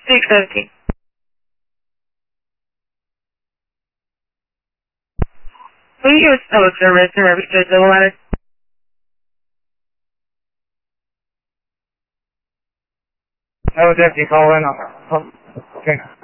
6:30. Will you use cell service to register the wallet? I was empty, call in. Okay.